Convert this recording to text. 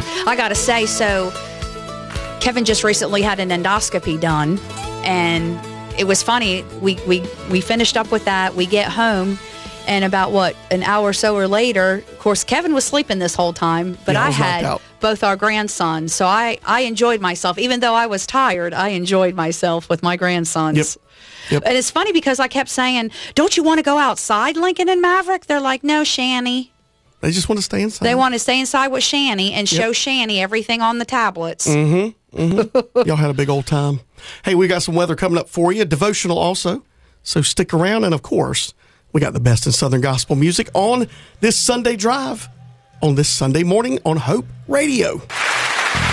I got to say, so Kevin just recently had an endoscopy done, and it was funny. We finished up with that. We get home, and about, an hour or so or later, of course, Kevin was sleeping this whole time, but I had both our grandsons. So I enjoyed myself. Even though I was tired, I enjoyed myself with my grandsons. Yep. And it's funny because I kept saying, don't you want to go outside, Lincoln and Maverick? They're like, no, Shanny. They just want to stay inside. They want to stay inside with Shanny and show Shanny everything on the tablets. Y'all had a big old time. Hey, we got some weather coming up for you. Devotional also. So stick around. And, of course, we got the best in Southern gospel music on this Sunday drive, on this Sunday morning on Hope Radio.